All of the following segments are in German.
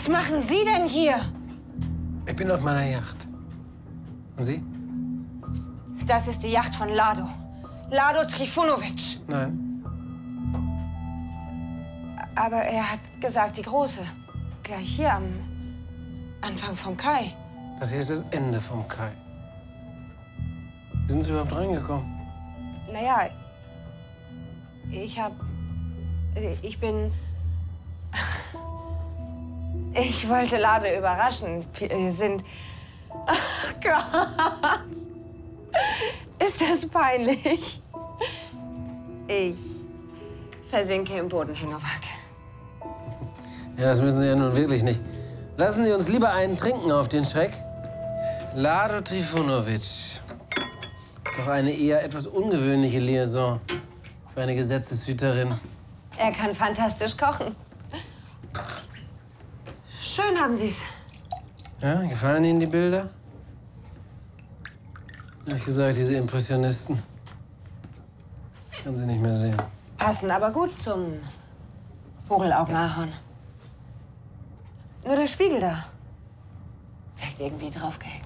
Was machen Sie denn hier? Ich bin auf meiner Yacht. Und Sie? Das ist die Yacht von Lado. Lado Trifunovic. Nein. Aber er hat gesagt, die große. Gleich hier am Anfang vom Kai. Das hier ist das Ende vom Kai. Wie sind Sie überhaupt reingekommen? Naja, ich wollte Lado überraschen. Wir sind... Ach Gott! Ist das peinlich? Ich versinke im Boden, Herr Nowak. Ja, das müssen Sie ja nun wirklich nicht. Lassen Sie uns lieber einen trinken auf den Schreck. Lado Trifunovic. Doch eine eher etwas ungewöhnliche Liaison für eine Gesetzeshüterin. Er kann fantastisch kochen. Schön haben Sie's. Ja, gefallen Ihnen die Bilder? Ehrlich gesagt, diese Impressionisten. Kann sie nicht mehr sehen. Passen aber gut zum Vogelaugenahorn. Nur der Spiegel da wirkt irgendwie draufgehängt.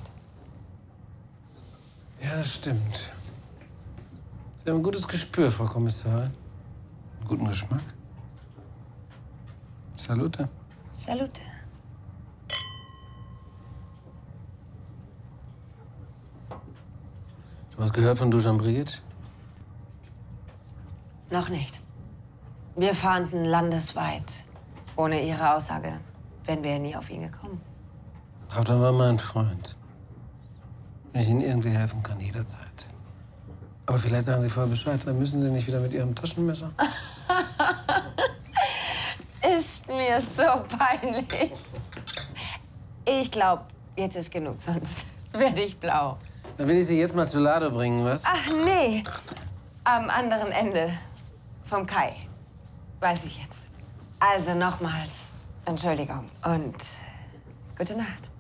Ja, das stimmt. Sie haben ein gutes Gespür, Frau Kommissarin. Einen guten Geschmack. Salute. Salute. Schon was gehört von Dusan Brigic? Noch nicht. Wir fahnden landesweit. Ohne Ihre Aussage wären wir ja nie auf ihn gekommen. Trauter war mein Freund. Wenn ich Ihnen irgendwie helfen kann, jederzeit. Aber vielleicht sagen Sie vorher Bescheid, dann müssen Sie nicht wieder mit Ihrem Taschenmesser. Ist mir so peinlich. Ich glaube, jetzt ist genug, sonst werde ich blau. Dann will ich Sie jetzt mal zu Lado bringen, was? Ach nee, am anderen Ende vom Kai. Weiß ich jetzt. Also nochmals Entschuldigung und gute Nacht.